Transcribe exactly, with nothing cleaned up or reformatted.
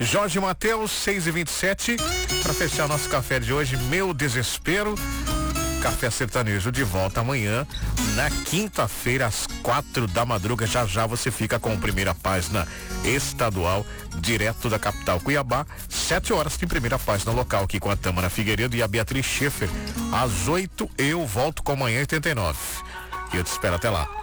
Jorge Mateus, seis e vinte e sete, para fechar nosso café de hoje, Meu Desespero. Café Sertanejo de volta amanhã, na quinta-feira, às quatro da madruga. Já já você fica com a primeira página estadual, direto da capital Cuiabá. Sete horas tem primeira página local aqui com a Tâmara Figueiredo e a Beatriz Schaefer. Às oito eu volto com Manhã oitenta e nove. E eu te espero até lá.